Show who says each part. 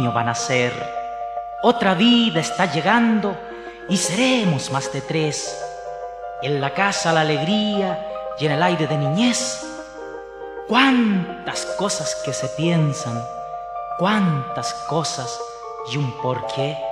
Speaker 1: niño va a nacer. Otra vida está llegando y seremos más de tres. En la casa la alegría y en el aire de niñez. Cuántas cosas que se piensan, cuántas cosas y un porqué.